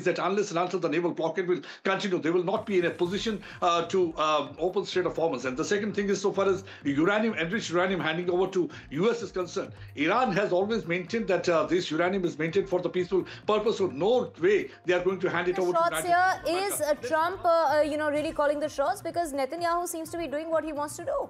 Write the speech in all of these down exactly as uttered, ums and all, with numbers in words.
that unless and until the naval blockade will continue, they will not be in a position uh, to uh, open Strait of Hormuz. And the second thing is, so far as uranium, enriched uranium handing over to U S is concerned, Iran has always maintained that uh, this uranium is maintained for the peaceful purpose. So no way they are going to hand it the over to shots United here States. is uh, Trump, uh, uh, you know, really calling the shots, because Netanyahu seems to be doing what he wants to do.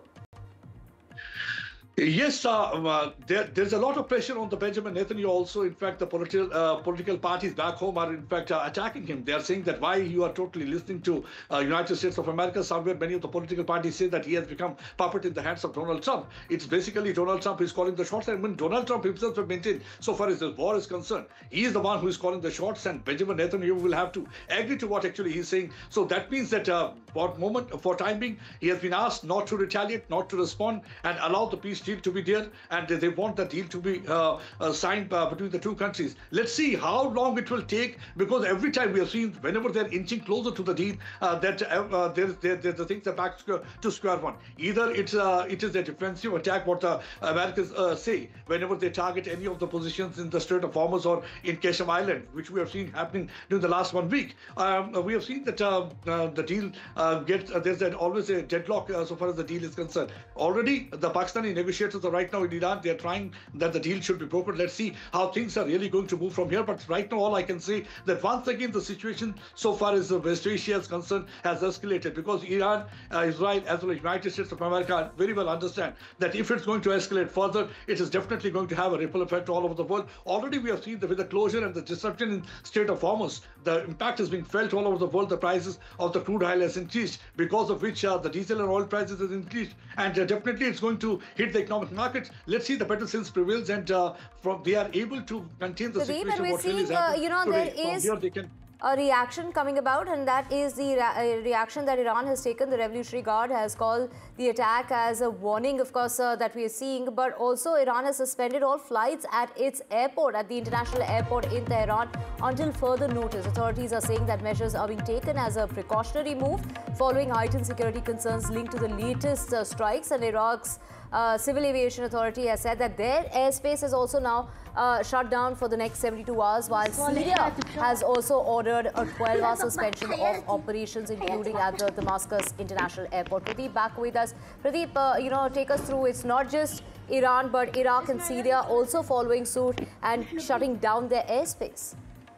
Yes, uh, uh, there, there's a lot of pressure on the Benjamin Netanyahu also. In fact, the political uh, political parties back home are in fact uh, attacking him. They are saying that why you are totally listening to uh, United States of America. Somewhere many of the political parties say that he has become puppet in the hands of Donald Trump. It's basically Donald Trump who is calling the shots. And when Donald Trump himself has maintained, so far as the war is concerned, he is the one who is calling the shots, and Benjamin Netanyahu will have to agree to what actually he's saying. So that means that uh, for moment, for time being, he has been asked not to retaliate, not to respond, and allow the peace deal to be there. And they want the deal to be uh, uh, signed uh, between the two countries. Let's see how long it will take, because every time we have seen, whenever they're inching closer to the deal, uh, that uh, there's, there, there's the things are back to square one. Either it's uh, it is a defensive attack, what the Americans uh, say, whenever they target any of the positions in the Strait of Hormuz or in Keshem Island, which we have seen happening during the last one week. Um, we have seen that uh, uh, the deal uh, gets uh, there's an, always a deadlock uh, so far as the deal is concerned. Already, the Pakistani negotiators are right now in Iran. They are trying that the deal should be brokered. Let's see how things are really going to move from here. But right now, all I can say that once again, the situation so far as the West Asia is concerned has escalated, because Iran, uh, Israel, as well as United States of America very well understand that if it's going to escalate further, it is definitely going to have a ripple effect all over the world. Already we have seen that with the closure and the disruption in Strait of Hormuz, the impact is being felt all over the world. The prices of the crude oil has increased, because of which uh, the diesel and oil prices has increased, and uh, definitely it's going to hit the economic markets. Let's see the better sense prevails, and uh, from they are able to contain the Pradeep, situation. and we're What really seeing, is uh, happening you know, today. there is From here they can a reaction coming about, and that is the re reaction that Iran has taken. The Revolutionary Guard has called the attack as a warning, of course, uh, that we are seeing, but also Iran has suspended all flights at its airport, at the international airport in Tehran, until further notice. Authorities are saying that measures are being taken as a precautionary move following heightened security concerns linked to the latest uh, strikes, and Iraq's uh, Civil Aviation Authority has said that their airspace is also now uh, shut down for the next seventy-two hours, while Syria has also ordered a twelve hour suspension of operations, including at the Damascus International Airport. Pradeep, back with us. Pradeep, uh, you know, take us through. It's not just Iran, but Iraq and Syria also following suit and shutting down their airspace.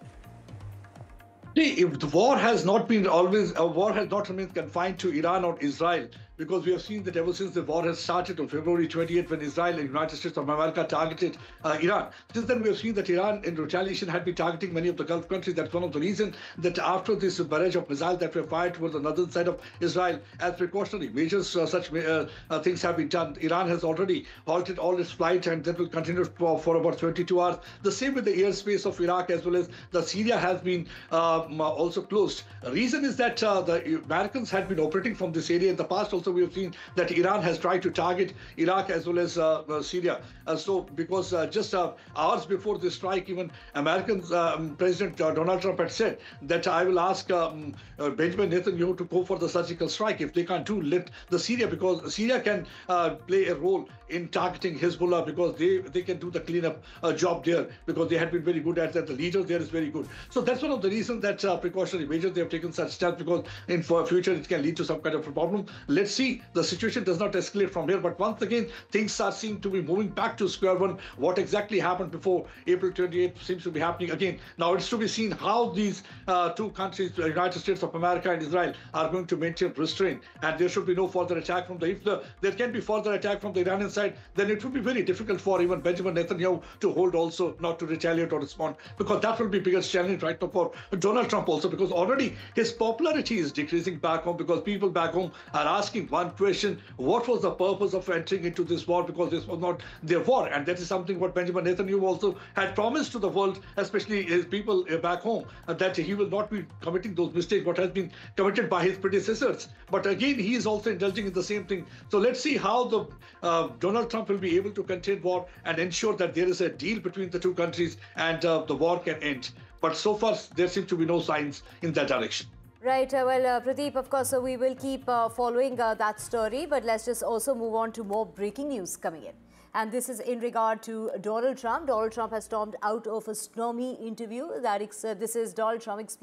See, if the war has not been always, a war has not remained confined to Iran or Israel, because we have seen that ever since the war has started on February twenty-eighth, when Israel and United States of America targeted uh, Iran. Since then, we have seen that Iran, in retaliation, had been targeting many of the Gulf countries. That's one of the reasons that after this barrage of missiles that were fired towards the northern side of Israel, as precautionary measures, uh, such uh, uh, things have been done. Iran has already halted all its flights, and that will continue for, for about twenty-two hours. The same with the airspace of Iraq, as well as the Syria has been um, also closed. The reason is that uh, the Americans had been operating from this area in the past. Also, we have seen that Iran has tried to target Iraq as well as uh, uh, Syria. Uh, so, because uh, just uh, hours before this strike, even American um, President uh, Donald Trump had said that I will ask um, uh, Benjamin Netanyahu to go for the surgical strike. If they can't do, let the Syria, because Syria can uh, play a role in targeting Hezbollah, because they, they can do the cleanup uh, job there, because they had been very good at that. The leader there is very good. So that's one of the reasons that uh, precautionary measures they have taken such steps, because in for future it can lead to some kind of a problem. Let's see. The situation does not escalate from here, but once again, things are seen to be moving back to square one. What exactly happened before April twenty-eighth seems to be happening again. Now it's to be seen how these uh, two countries, the United States of America and Israel, are going to maintain restraint, and there should be no further attack from the. If the, there can be further attack from the Iranian side, then it would be very difficult for even Benjamin Netanyahu to hold also, not to retaliate or respond, because that will be biggest challenge right now for Donald Trump also, because already his popularity is decreasing back home, because people back home are asking one question: what was the purpose of entering into this war? Because this was not their war, and that is something what Benjamin Netanyahu also had promised to the world, especially his people back home, that he will not be committing those mistakes what has been committed by his predecessors. But again, he is also indulging in the same thing. So let's see how the uh, Donald Trump will be able to contain war and ensure that there is a deal between the two countries, and uh, the war can end. But so far, there seem to be no signs in that direction. Right. Uh, well, uh, Pradeep, of course, so we will keep uh, following uh, that story, but let's just also move on to more breaking news coming in. And this is in regard to Donald Trump. Donald Trump has stormed out of a stormy interview. That uh, this is Donald Trump